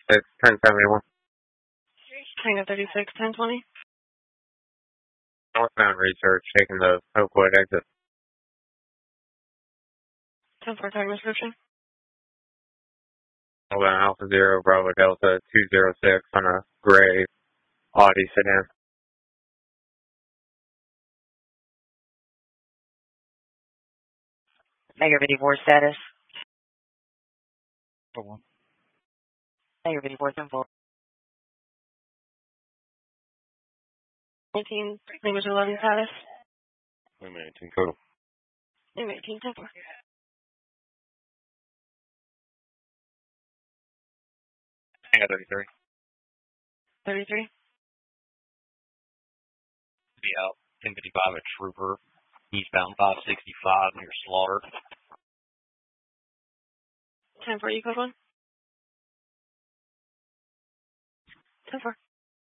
1071. Tango 36, 1020. Northbound research, taking the Oakwood exit. 10-4 tag description. Northbound Alpha Zero, Bravo Delta 206 on a gray Audi sedan. Negative 84 status. Negative 84 10-4. 19, language 11 status. Lima 18 total. Lima 18, 10-4. Tango 33. 33. Be out 1055 a trooper. Eastbound 565 near Slaughter. 10-4, you code 1. 10-4.